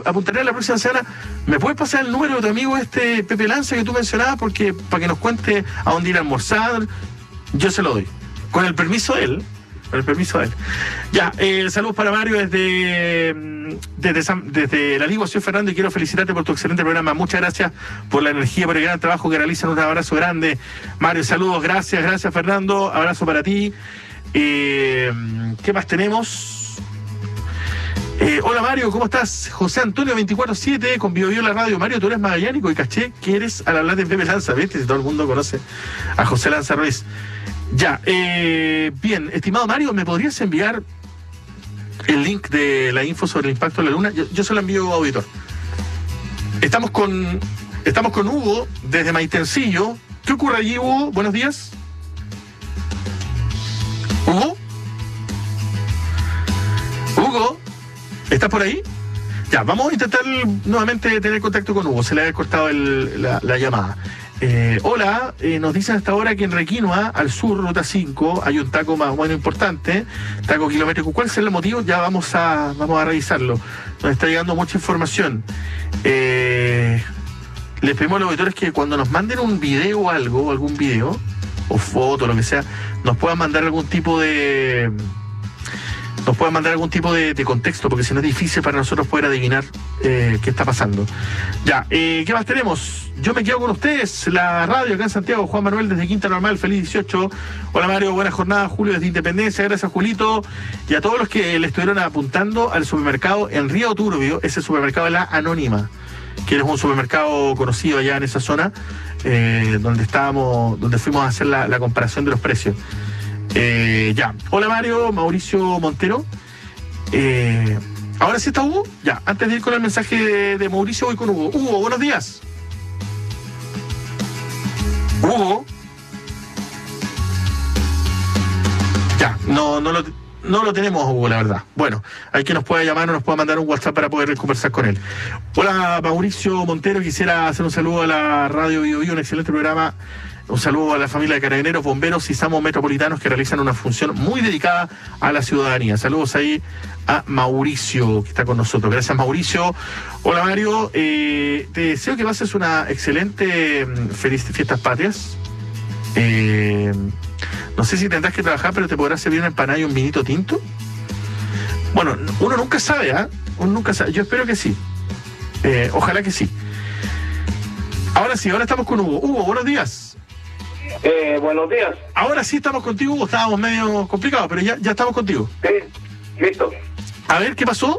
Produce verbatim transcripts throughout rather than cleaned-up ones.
a Punta Arenas la próxima semana, ¿me puedes pasar el número de tu amigo este Pepe Lanza que tú mencionabas? Porque para que nos cuente a dónde ir a almorzar, yo se lo doy. Con el permiso de él. Con el permiso de él. Ya, eh, saludos para Mario desde, desde, San, desde la Ligua, soy Fernando, y quiero felicitarte por tu excelente programa. Muchas gracias por la energía, por el gran trabajo que realizan. Un abrazo grande. Mario, saludos, gracias, gracias Fernando. Abrazo para ti. Eh, ¿Qué más tenemos? Eh, hola Mario, ¿cómo estás? José Antonio veinticuatro siete con Bio Bio la radio. Mario, tú eres magallánico y caché que eres al hablar de Pepe Lanza, ¿viste? Si todo el mundo conoce a José Lanza Ruiz. Ya, eh, bien, estimado Mario, ¿me podrías enviar el link de la info sobre el impacto de la Luna? Yo, yo se lo envío a auditor. Estamos con estamos con Hugo desde Maitencillo. ¿Qué ocurre allí, Hugo? Buenos días. ¿Hugo? ¿Hugo? ¿Estás por ahí? Ya, vamos a intentar nuevamente tener contacto con Hugo. Se le había cortado el, la, la llamada. Eh, hola, eh, nos dicen hasta ahora que en Requinoa, al sur, ruta cinco, hay un taco más bueno importante, taco kilométrico. ¿Cuál es el motivo? Ya vamos a vamos a revisarlo. Nos está llegando mucha información. Eh, les pedimos a los auditores que cuando nos manden un video o algo, algún video, o foto, lo que sea, nos puedan mandar algún tipo de... nos puedan mandar algún tipo de, de contexto, porque si no es difícil para nosotros poder adivinar eh, qué está pasando. Ya, eh, ¿qué más tenemos? Yo me quedo con ustedes, la radio acá en Santiago, Juan Manuel desde Quinta Normal, feliz dieciocho. Hola Mario, buena jornada, Julio desde Independencia, gracias Julito, y a todos los que le estuvieron apuntando al supermercado en Río Turbio, ese supermercado de la Anónima, que es un supermercado conocido allá en esa zona, eh, donde estábamos, donde fuimos a hacer la, la comparación de los precios. Eh, ya, hola Mario, Mauricio Montero. Eh, ¿Ahora sí está Hugo? Ya, antes de ir con el mensaje de, de Mauricio, voy con Hugo. Hugo, buenos días. Hugo. Ya, no, no lo, no lo tenemos, Hugo, la verdad. Bueno, hay que nos pueda llamar o nos pueda mandar un WhatsApp para poder conversar con él. Hola Mauricio Montero, quisiera hacer un saludo a la radio Bio Bio, un excelente programa. Un saludo a la familia de carabineros, bomberos y SAMU metropolitanos que realizan una función muy dedicada a la ciudadanía. Saludos ahí a Mauricio, que está con nosotros. Gracias, Mauricio. Hola, Mario. Eh, te deseo que pases una excelente feliz fiestas patrias. Eh, no sé si tendrás que trabajar, pero te podrás servir una empanada y un vinito tinto. Bueno, uno nunca sabe, ¿ah? ¿eh? Uno nunca sabe. Yo espero que sí. Eh, ojalá que sí. Ahora sí, ahora estamos con Hugo. Hugo, buenos días. Eh, buenos días. Ahora sí estamos contigo, Hugo. Estábamos medio complicados, pero ya, ya estamos contigo. Sí, listo. A ver, ¿qué pasó?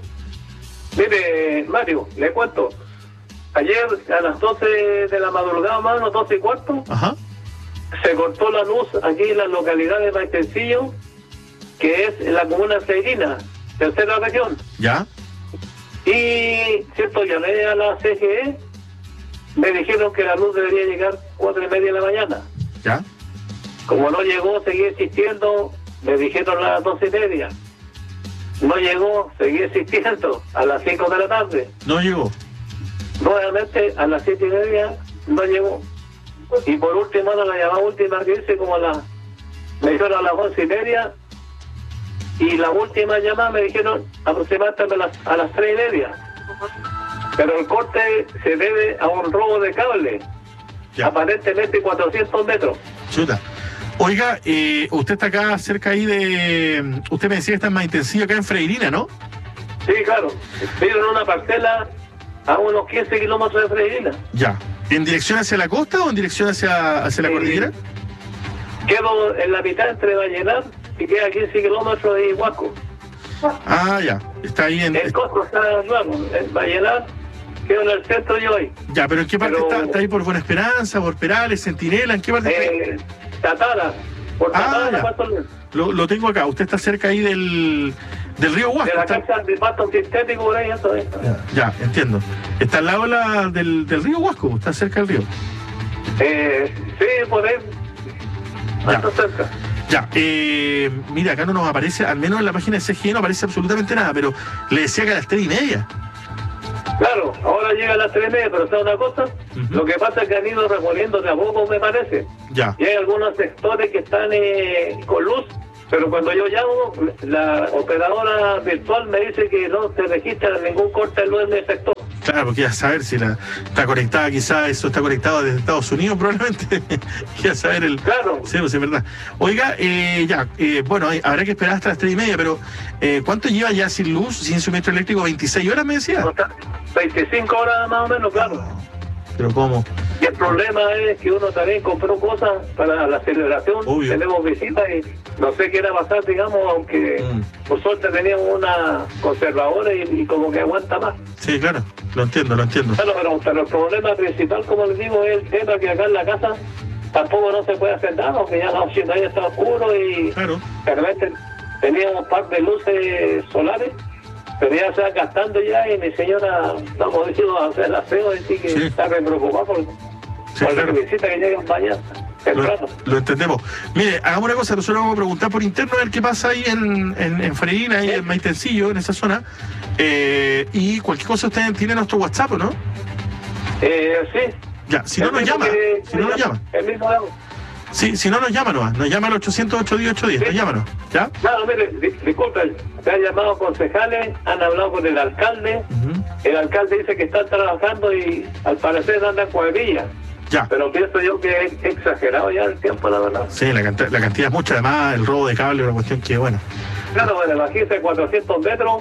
Mire, Mario, le cuento. Ayer a las doce de la madrugada, más o menos doce y cuarto, Ajá. se cortó la luz aquí en la localidad de Maitencillo, que es en la comuna de Freirina, tercera región. Ya. Y, cierto, llamé a la C G E, me dijeron que la luz debería llegar cuatro y media de la mañana. Ya. Como no llegó, seguí insistiendo, me dijeron a las doce y media. No llegó, seguí insistiendo, a las cinco de la tarde. No llegó. Nuevamente, a las siete y media, no llegó. Y por último, la llamada última que hice, como a las, me dijeron a las once y media, y la última llamada me dijeron aproximadamente a las, a las tres y media. Pero el corte se debe a un robo de cable. Ya. Aparentemente cuatrocientos metros. Chuta. Oiga, eh, usted está acá cerca ahí de... Usted me decía que está más intensivo acá en Freirina, ¿no? Sí, claro. Estoy en una parcela a unos quince kilómetros de Freirina. Ya. ¿En dirección hacia la costa o en dirección hacia, hacia la sí. cordillera? Quedo en la mitad entre Vallenar y queda quince kilómetros de Huasco. Ah, ya. Está ahí en... El costo está, claro, en Vallenar. Quedo en el centro yo hoy. Ya, pero ¿en qué parte pero, está? ¿Está ahí por Buena Esperanza, por Perales, Centinela? ¿En qué parte eh, está? Tatara. Por Tatara, ah, lo, lo tengo acá. Usted está cerca ahí del, del río Huasco. De la está... cancha de pasto sintético por ahí, eso es. Ya, ya, entiendo. Está al lado la, del, del río Huasco, está cerca del río. Eh, sí, por ahí. Ya. Está cerca. Ya, eh, mira, acá no nos aparece, al menos en la página de C G E no aparece absolutamente nada, pero le decía que a las tres y media. Claro, ahora llega a las tres y media, pero ¿sabes una cosa? Uh-huh. Lo que pasa es que han ido reponiendo de a poco, me parece. Ya. Y hay algunos sectores que están eh, con luz, pero cuando yo llamo, la operadora virtual me dice que no se registra ningún corte de luz en el sector. Claro, porque ya saber si la está conectada, quizás eso está conectado desde Estados Unidos, probablemente. Ya saber el. Claro. Sí, pues es verdad. Oiga, eh, ya, eh, bueno, hay- habrá que esperar hasta las tres y media, pero eh, ¿cuánto lleva ya sin luz, sin suministro eléctrico? ¿veintiséis horas me decía? veinticinco horas más o menos, claro. ¿Pero cómo? Y el problema es que uno también compró cosas para la celebración. Obvio. Tenemos visitas y no sé qué era pasar, digamos, aunque Mm. por suerte teníamos una conservadora y, y como que aguanta más. Sí, claro, lo entiendo, lo entiendo. Claro, pero, pero el problema principal, como les digo, es el tema que acá en la casa tampoco no se puede hacer nada, porque ya la opción ya está oscuro y Claro. de repente teníamos un par de luces solares, pero ya se va gastando ya y mi señora no hemos decidido hacer el aseo, decir que Sí. está re preocupada por, Sí, por claro. la visita que llegan mañana, temprano. Lo, lo entendemos. Mire, hagamos una cosa, nosotros vamos a preguntar por interno a ver qué pasa ahí en, en, en Freirina, ahí en Maitencillo, en esa zona. Eh, y cualquier cosa ustedes tienen nuestro WhatsApp, ¿o no? Eh, sí. Ya, si no El nos mismo llama, que- si no nos llama. El mismo hago. Sí, si no nos llama nomás, nos llama al ochocientos ocho diez ocho diez, Sí. nos llámanos, ¿ya? Claro, mire, di- disculpen, se han llamado concejales, han hablado con el alcalde. Ujú. El alcalde dice que están trabajando y al parecer andan cuadrillas. Ya. Pero pienso yo que es exagerado ya el tiempo, la verdad. Sí, la, cantidad- la cantidad es mucha, además el robo de cable es una cuestión que, bueno. Claro, bueno, imagínense cuatrocientos metros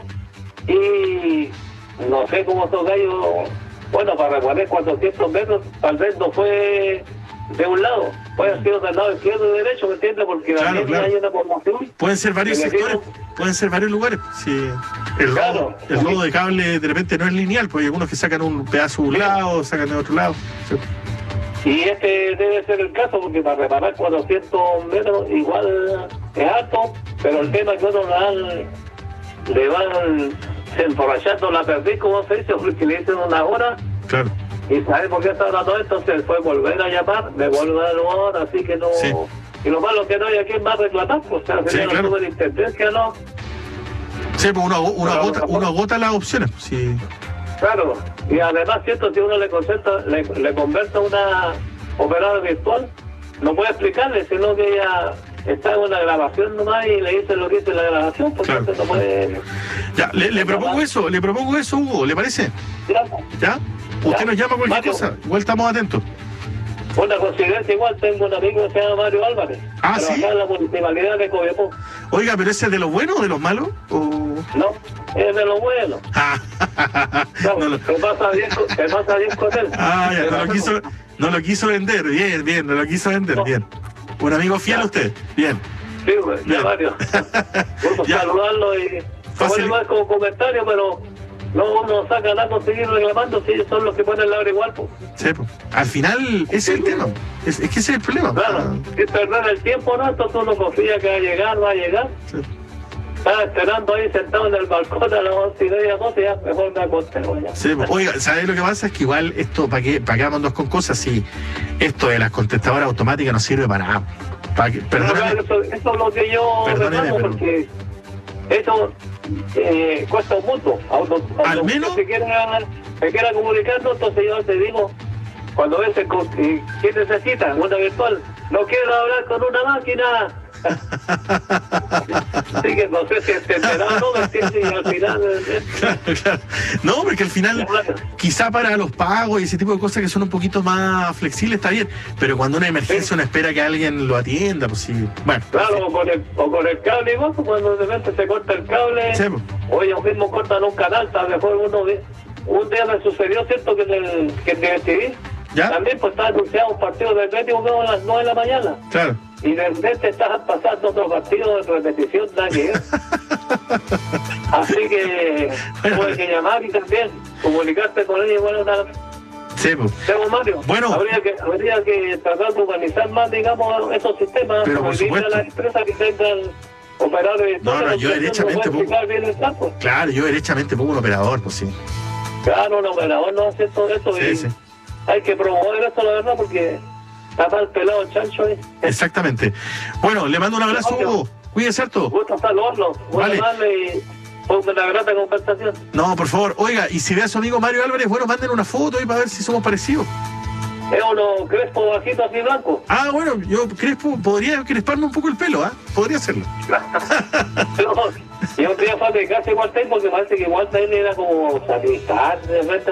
y no sé cómo esos gallos, bueno, para recorrer cuatrocientos metros, tal vez no fue de un lado, puede ser del lado izquierdo y derecho, ¿me entiendes? Porque Claro, también claro. hay una población. Pueden ser varios Me sectores, imagino. pueden ser varios lugares. Sí. El, robo, Claro. el robo de cable de repente no es lineal, porque hay algunos que sacan un pedazo de un Sí. lado, sacan de otro lado. Sí. Y este debe ser el caso, porque para reparar cuatrocientos metros igual es alto, pero el tema es que otros le van, le van emborrachando la perdiz, como se dice, porque le dicen una hora. Claro. Y sabe por qué está hablando esto, entonces fue volver a llamar, me vuelve a llamar, así que no... Sí. Y lo malo es que no hay a quien más reclamar, pues, o sea, Sí, sería claro. la superintendencia, ¿no? Sí, pues uno, uno, Pero, agota, uno agota las opciones. Sí. Claro, y además, cierto, si uno le concerta, le, le conversa a una operadora virtual, no puede explicarle, sino que ella está en una grabación nomás y le dice lo que dice la grabación, porque Claro. entonces no puede... Ya, le, le propongo eso, le propongo eso, Hugo, ¿le parece? Ya, ¿Ya? Usted Ya. nos llama cualquier Mario. cosa, igual estamos atentos. una coincidencia igual, tengo un amigo que se llama Mario Álvarez, Ah, trabaja ¿sí? en la municipalidad de Copiapó. Oiga, ¿pero ese es de los buenos o de los malos? ¿O... No, es de lo bueno. No, no lo... se pasa bien, con- se pasa bien con él. Ah, ya, Se no lo, pasa quiso, con- no lo quiso vender, bien, bien, no lo quiso vender, No. bien. Un amigo fiel a Ya. usted, bien. Sí, pues, ya Bien. Mario. Gusto Ya. saludarlo y como Fácil. digo, es como comentario, pero no uno saca nada con seguir reclamando si ellos son los que ponen la hora igual, pues. Sí, pues. Al final, ese es el tema. Es, es que ese es el problema. Claro, si perder el tiempo, ¿no? Entonces uno confía que va a llegar, va a llegar. Sí. Estaba esperando ahí sentado en el balcón a las once y media, doce, ya mejor me acosté, pues, ya. Sí, pues. Oiga, ¿sabes lo que pasa? Es que igual esto, ¿para qué, para qué vamos con cosas? Si esto de las contestadoras automáticas no sirve para nada. Para que, Pero, perdóname, claro, eso, eso es lo que yo Perdóneme, reclamo, pero- porque eso eh, cuesta un mundo. Auto, Al auto- menos- Si se quiera, se quiera comunicarnos, entonces yo te digo, cuando ves el, co- y ¿qué necesitas? Una virtual. No quiero hablar con una máquina. Así que no sé si entenderá o no, ¿me entiendes? Y al final... eh, claro, claro. No, porque al final, quizá para los pagos y ese tipo de cosas que son un poquito más flexibles está bien, pero cuando una emergencia Sí. uno espera que alguien lo atienda, pues sí. Bueno, Claro, o con, el, o con el cable igual, pues, cuando de repente se corta el cable, Sí, pues. o ellos mismos cortan un canal, tal vez fue uno de- un día me sucedió, ¿cierto? Que en el que en D T V ¿Ya? también pues estaba anunciado un partido de Atlético veo a las nueve de la mañana, Claro. y de repente estaban pasando otro partido de repetición, nada que ver. Así que tuve que llamar y también comunicarte con ellos, bueno, nada. Sí, pues. Tengo Mario. Bueno. Habría que, habría que tratar de organizar más, digamos, esos sistemas. Pero por prohibirle a supuesto. las empresas que tengan operadores. No, no, yo derechamente No puede bien el campo. Claro, yo derechamente pongo un operador, pues sí. Claro, un operador no hace todo eso. Sí, y sí. hay que promover esto, la verdad, porque está mal pelado el chancho ahí. Exactamente. Bueno, le mando un abrazo, Obvio. Hugo. Cuídese harto. Gusto saludarlo. Vale. Bueno, darle y fue una grata conversación. No, por favor. Oiga, y si ve a su amigo Mario Álvarez, bueno, manden una foto ahí para ver si somos parecidos. Es uno crespo bajito así blanco. Ah, bueno, yo crespo, podría cresparme un poco el pelo, ¿ah? Podría hacerlo. No, yo un día fue a mi casa igual tengo, porque parece que igual él era como sanitario, de repente